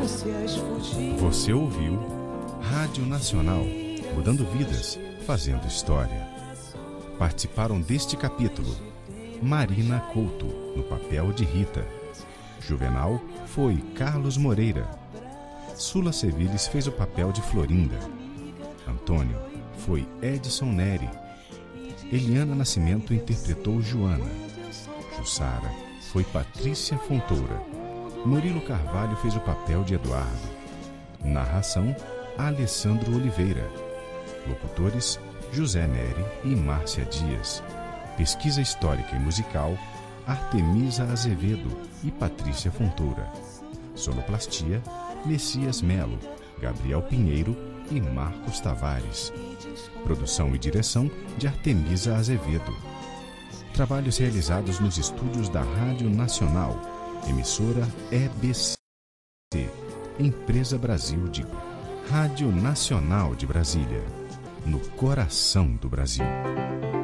distâncias fugir. Você ouviu Rádio Nacional, mudando vidas, fazendo história. Participaram deste capítulo Marina Couto, no papel de Rita. Juvenal foi Carlos Moreira. Sula Seviles fez o papel de Florinda. Antônio foi Edson Neri. Eliana Nascimento interpretou Joana. Jussara foi Patrícia Fontoura. Murilo Carvalho fez o papel de Eduardo. Narração, Alessandro Oliveira. Locutores, José Neri e Márcia Dias. Pesquisa histórica e musical, Artemisa Azevedo e Patrícia Fontoura. Sonoplastia, Messias Melo, Gabriel Pinheiro e Marcos Tavares. Produção e direção de Artemisa Azevedo. Trabalhos realizados nos estúdios da Rádio Nacional, emissora EBC, Empresa Brasil de Rádio Nacional de Brasília, no coração do Brasil.